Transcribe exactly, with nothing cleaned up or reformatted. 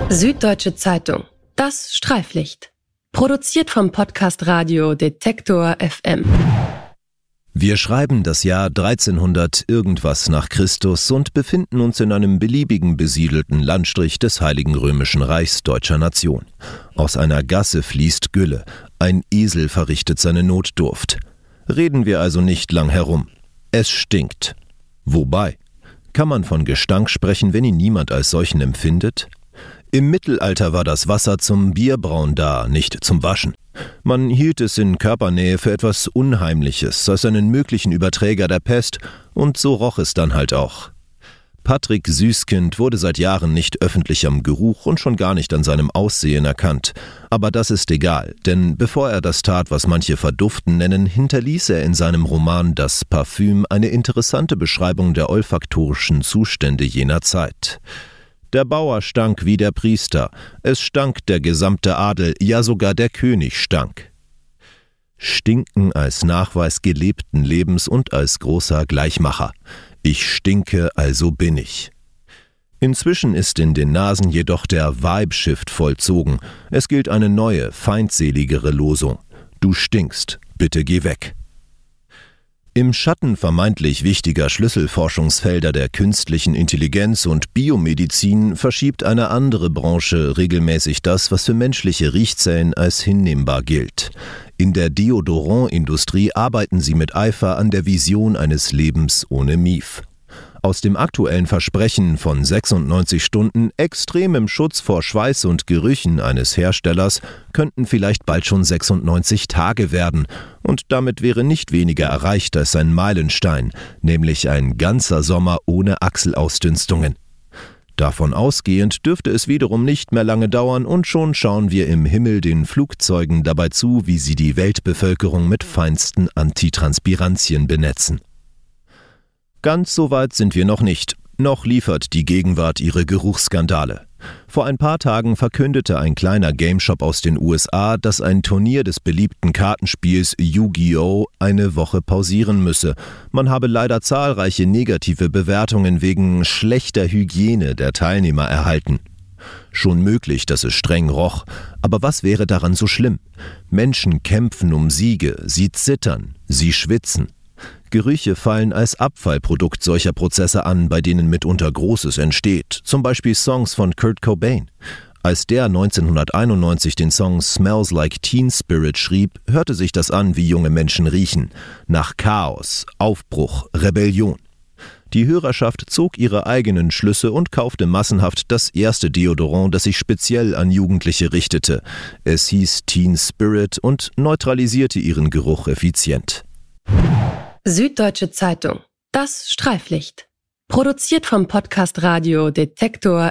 Süddeutsche Zeitung. Das Streiflicht. Produziert vom Podcast Radio Detektor F M. Wir schreiben das Jahr dreizehnhundert irgendwas nach Christus und befinden uns in einem beliebigen besiedelten Landstrich des Heiligen Römischen Reichs deutscher Nation. Aus einer Gasse fließt Gülle, ein Esel verrichtet seine Notdurft. Reden wir also nicht lang herum. Es stinkt. Wobei, kann man von Gestank sprechen, wenn ihn niemand als solchen empfindet? Im Mittelalter war das Wasser zum Bierbrauen da, nicht zum Waschen. Man hielt es in Körpernähe für etwas Unheimliches, als einen möglichen Überträger der Pest, und so roch es dann halt auch. Patrick Süßkind wurde seit Jahren nicht öffentlich am Geruch und schon gar nicht an seinem Aussehen erkannt. Aber das ist egal, denn bevor er das tat, was manche Verduften nennen, hinterließ er in seinem Roman Das Parfüm eine interessante Beschreibung der olfaktorischen Zustände jener Zeit. Der Bauer stank wie der Priester, es stank der gesamte Adel, ja sogar der König stank. Stinken als Nachweis gelebten Lebens und als großer Gleichmacher. Ich stinke, also bin ich. Inzwischen ist in den Nasen jedoch der Vibe-Shift vollzogen. Es gilt eine neue, feindseligere Losung. Du stinkst, bitte geh weg. Im Schatten vermeintlich wichtiger Schlüsselforschungsfelder der künstlichen Intelligenz und Biomedizin verschiebt eine andere Branche regelmäßig das, was für menschliche Riechzellen als hinnehmbar gilt. In der Deodorant-Industrie arbeiten sie mit Eifer an der Vision eines Lebens ohne Mief. Aus dem aktuellen Versprechen von sechsundneunzig Stunden extremem Schutz vor Schweiß und Gerüchen eines Herstellers könnten vielleicht bald schon sechsundneunzig Tage werden, und damit wäre nicht weniger erreicht als ein Meilenstein, nämlich ein ganzer Sommer ohne Achselausdünstungen. Davon ausgehend dürfte es wiederum nicht mehr lange dauern und schon schauen wir im Himmel den Flugzeugen dabei zu, wie sie die Weltbevölkerung mit feinsten Antitranspirantien benetzen. Ganz so weit sind wir noch nicht. Noch liefert die Gegenwart ihre Geruchsskandale. Vor ein paar Tagen verkündete ein kleiner Gameshop aus den U S A, dass ein Turnier des beliebten Kartenspiels Yu-Gi-Oh! Eine Woche pausieren müsse. Man habe leider zahlreiche negative Bewertungen wegen schlechter Hygiene der Teilnehmer erhalten. Schon möglich, dass es streng roch, aber was wäre daran so schlimm? Menschen kämpfen um Siege, sie zittern, sie schwitzen. Gerüche fallen als Abfallprodukt solcher Prozesse an, bei denen mitunter Großes entsteht, zum Beispiel Songs von Kurt Cobain. Als der neunzehnhunderteinundneunzig den Song Smells Like Teen Spirit schrieb, hörte sich das an, wie junge Menschen riechen. Nach Chaos, Aufbruch, Rebellion. Die Hörerschaft zog ihre eigenen Schlüsse und kaufte massenhaft das erste Deodorant, das sich speziell an Jugendliche richtete. Es hieß Teen Spirit und neutralisierte ihren Geruch effizient. Süddeutsche Zeitung. Das Streiflicht. Produziert vom Podcast Radio Detektor